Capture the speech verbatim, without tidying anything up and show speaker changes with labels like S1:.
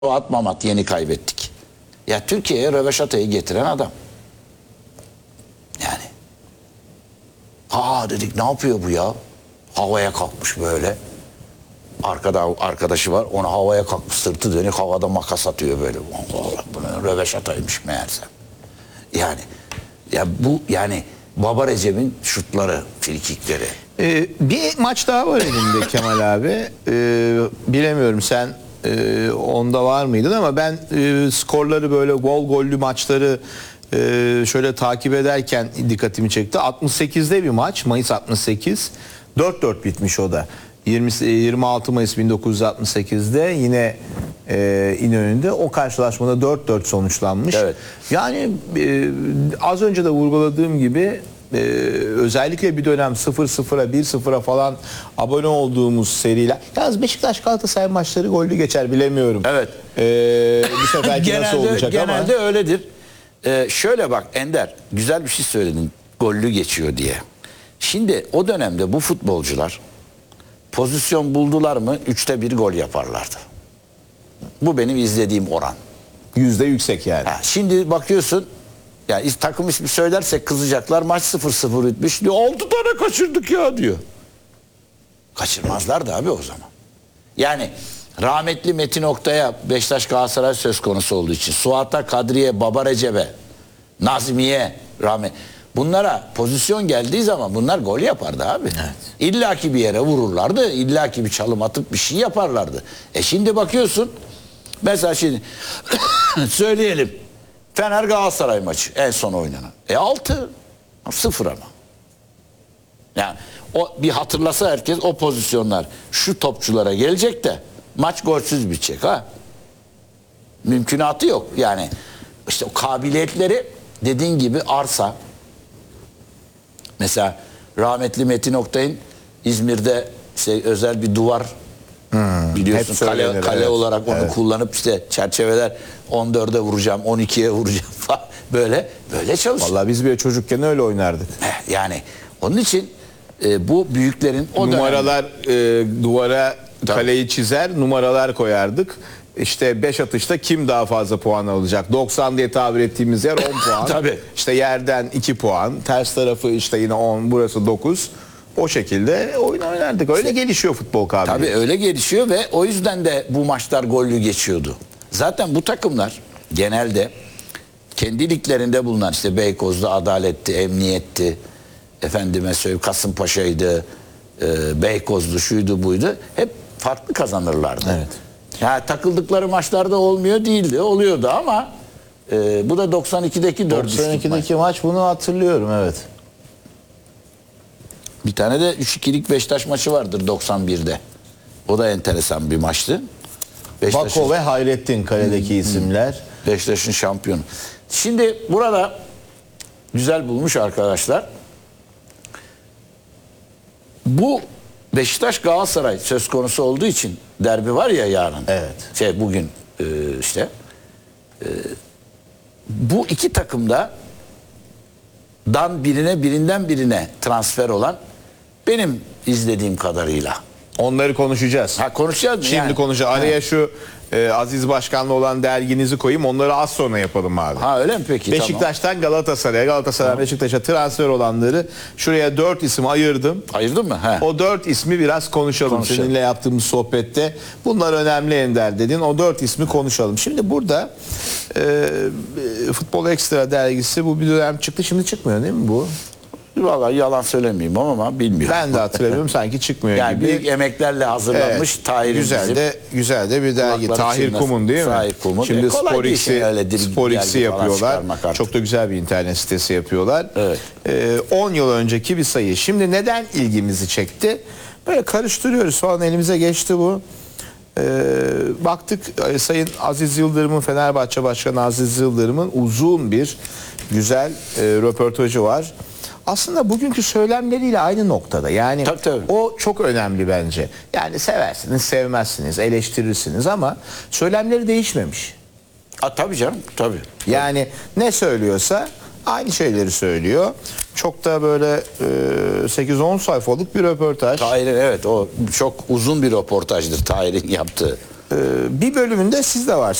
S1: At Mamat yeni kaybettik. Ya Türkiye'ye röveşatayı getiren adam. Yani. Ha dedik ne yapıyor bu ya? Havaya kalkmış böyle. Arkada arkadaşı var. Ona havaya kalkmış, sırtı dönük, havada makas atıyor böyle. Allah, bu röveşataymış meğerse. Yani ya bu yani Baba Recep'in şutları, frikikleri.
S2: Ee, bir maç daha var elimde Kemal abi. Ee, bilemiyorum sen e, onda var mıydın ama ben e, skorları böyle gol gollü maçları e, şöyle takip ederken dikkatimi çekti. altmış sekizde bir maç, Mayıs altmış sekiz. dört dört bitmiş o da. yirmi, yirmi altı Mayıs bin dokuz yüz altmış sekizde yine e, İnönü'nde o karşılaşmada dört dört sonuçlanmış.
S1: Evet.
S2: Yani e, az önce de vurguladığım gibi Ee, özellikle bir dönem sıfır sıfıra bir sıfıra falan abone olduğumuz seriler. Yalnız Beşiktaş Galatasaray maçları gollü geçer bilemiyorum.
S1: Evet.
S2: Ee, bu seferki nasıl olacak
S1: genelde
S2: ama.
S1: Genelde öyledir. Ee, şöyle bak Ender, güzel bir şey söyledin. Gollü geçiyor diye. Şimdi o dönemde bu futbolcular pozisyon buldular mı üçte bir gol yaparlardı. Bu benim izlediğim oran.
S2: Yüzde yüksek yani.
S1: Ha, şimdi bakıyorsun yani takım ismi söylersek kızacaklar, maç sıfır sıfır bitmiş diyor. altı tane kaçırdık ya diyor. Kaçırmazlardı abi o zaman. Yani rahmetli Metin Oktay'a Beşiktaş Galatasaray söz konusu olduğu için, Suat'a, Kadriye, Baba Recep'e, Nazmiye, rahmet. Bunlara pozisyon geldiği zaman bunlar gol yapardı abi. Evet. İlla ki bir yere vururlardı. İlla ki bir çalım atıp bir şey yaparlardı. E şimdi bakıyorsun mesela şimdi söyleyelim. Fener Galatasaray maçı en son oynanan. E altı sıfır ama. Yani o bir hatırlasa herkes o pozisyonlar şu topçulara gelecek de maç golsüz bitecek ha. Mümkünatı yok. Yani işte o kabiliyetleri dediğin gibi arsa. Mesela rahmetli Metin Oktay'ın İzmir'de şey, özel bir duvar Hmm, biliyorsun kale, söylenir, kale evet. olarak onu evet. kullanıp işte çerçeveler on dörde vuracağım, on ikiye vuracağım falan böyle böyle çalışıyor.
S2: Vallahi biz bir çocukken öyle oynardık.
S1: Yani onun için e, bu büyüklerin o
S2: numaralar
S1: dönemde,
S2: e, duvara tabii. kaleyi çizer, numaralar koyardık. İşte beş atışta kim daha fazla puan alacak? doksan diye tabir ettiğimiz yer on puan.
S1: Tabii.
S2: İşte yerden iki puan, ters tarafı işte yine on, burası dokuz. O şekilde oyun oynardık. Öyle işte, gelişiyor futbol kabiliyeti.
S1: Tabii öyle gelişiyor ve o yüzden de bu maçlar gollü geçiyordu. Zaten bu takımlar genelde kendi liglerinde bulunan işte Beykoz'da Adalet'ti, Emniyet'ti, efendime söyleyeyim Kasımpaşa'ydı, e, Beykoz'du, şuydu buydu. Hep farklı kazanırlardı.
S2: Evet.
S1: Yani takıldıkları maçlarda olmuyor değildi. Oluyordu ama e, bu da doksan ikideki dört
S2: doksan ikideki maç. maç bunu hatırlıyorum evet.
S1: Bir tane de üç ikilik Beşiktaş maçı vardır doksan birde. O da enteresan bir maçtı.
S2: Bako ve Hayrettin kaledeki isimler.
S1: Beşiktaş'ın şampiyonu. Şimdi burada güzel bulmuş arkadaşlar. Bu Beşiktaş Galatasaray söz konusu olduğu için derbi var ya yarın.
S2: Evet.
S1: Şey bugün e, işte. E, bu iki takımda dan birine birinden birine transfer olan benim izlediğim kadarıyla.
S2: Onları konuşacağız.
S1: Ha konuşacağız mı?
S2: Şimdi
S1: yani?
S2: konuşacağız. Araya şu e, Aziz Başkan'la olan derginizi koyayım. Onları az sonra yapalım abi.
S1: Ha öyle mi peki?
S2: Beşiktaş'tan tamam. Galatasaray'a, Galatasaray tamam. Beşiktaş'a transfer olanları şuraya dört isim ayırdım.
S1: Ayırdın mı? He.
S2: O dört ismi biraz konuşalım. konuşalım. Seninle yaptığımız sohbette. Bunlar önemli Ender dedin. O dört ismi konuşalım. Şimdi burada e, Futbol Ekstra dergisi bu bir dönem çıktı. Şimdi çıkmıyor değil mi bu?
S1: Vallahi yalan söylemeyeyim ama bilmiyorum.
S2: Ben de hatırlamıyorum sanki çıkmıyor
S1: yani
S2: gibi.
S1: Büyük emeklerle hazırlanmış evet, Tahir'in
S2: güzel
S1: bizim.
S2: de güzel de bir dergi. Tahir Kumun değil mi?
S1: Tahir Kumun.
S2: Şimdi
S1: e,
S2: Sporix'i Sporix'i yapıyorlar. Çok da güzel bir internet sitesi yapıyorlar.
S1: Evet.
S2: Ee, on yıl önceki bir sayı. Şimdi neden ilgimizi çekti? Böyle karıştırıyoruz falan elimize geçti bu. Ee, baktık Sayın Aziz Yıldırım'ın Fenerbahçe Başkanı Aziz Yıldırım'ın uzun bir güzel e, röportajı var. Aslında bugünkü söylemleriyle aynı noktada. Yani
S1: tabii, tabii.
S2: O çok önemli bence. Yani seversiniz, sevmezsiniz, eleştirirsiniz ama söylemleri değişmemiş.
S1: A, tabii canım, tabii.
S2: Yani ne söylüyorsa aynı şeyleri söylüyor. Çok da böyle e, sekiz on sayfalık bir röportaj.
S1: Tahir'in evet o çok uzun bir röportajdır Tahir'in yaptığı.
S2: bir bölümünde siz de varsınız.